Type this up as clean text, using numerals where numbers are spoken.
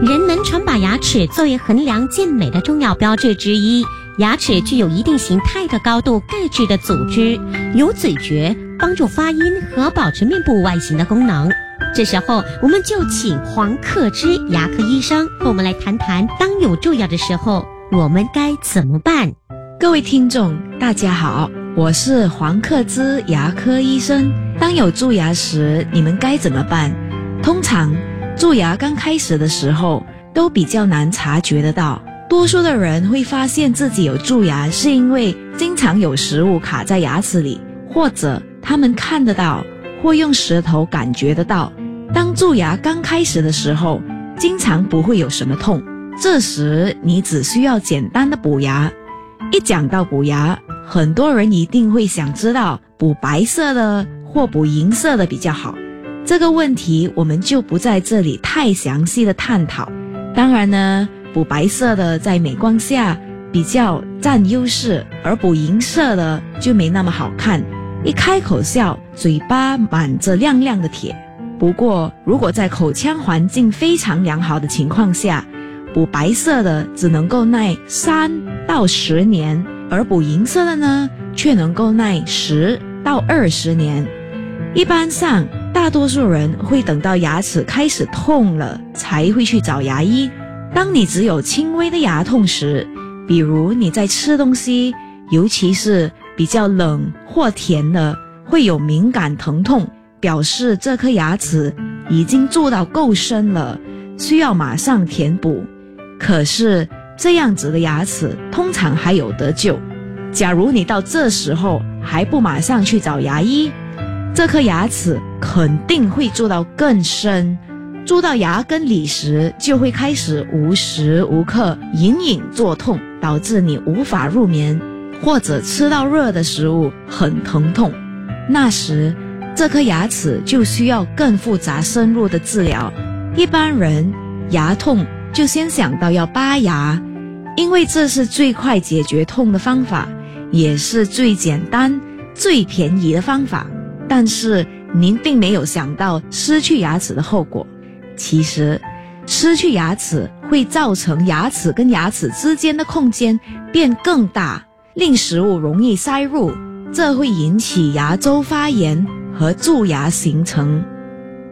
人能常把牙齿作为衡量健美的重要标志之一。牙齿具有一定形态的高度钙质的组织，有咀嚼、帮助发音和保持面部外形的功能。这时候我们就请黄克之牙科医生和我们来谈谈，当有蛀牙的时候我们该怎么办。 各位听众大家好，我是黄克之牙科医生。当有蛀牙时你们该怎么办？通常蛀牙刚开始的时候都比较难察觉得到，多数的人会发现自己有蛀牙是因为经常有食物卡在牙齿里，或者他们看得到或用舌头感觉得到。当蛀牙刚开始的时候经常不会有什么痛，这时你只需要简单的补牙。一讲到补牙，很多人一定会想知道补白色的或补银色的比较好，这个问题我们就不在这里太详细的探讨。当然呢，补白色的在美观下比较占优势，而补银色的就没那么好看，一开口笑嘴巴满着亮亮的铁。不过如果在口腔环境非常良好的情况下，补白色的只能够耐3到10年，而补银色的呢却能够耐10到20年。一般上大多数人会等到牙齿开始痛了才会去找牙医。当你只有轻微的牙痛时，比如你在吃东西，尤其是比较冷或甜的，会有敏感疼痛，表示这颗牙齿已经蛀到够深了，需要马上填补。可是这样子的牙齿通常还有得救。假如你到这时候还不马上去找牙医，这颗牙齿肯定会蛀到更深，蛀到牙根里时就会开始无时无刻隐隐作痛，导致你无法入眠，或者吃到热的食物很疼痛。那时这颗牙齿就需要更复杂深入的治疗。一般人牙痛就先想到要拔牙，因为这是最快解决痛的方法，也是最简单最便宜的方法。但是您并没有想到失去牙齿的后果。其实失去牙齿会造成牙齿跟牙齿之间的空间变更大，令食物容易塞入，这会引起牙周发炎和蛀牙形成。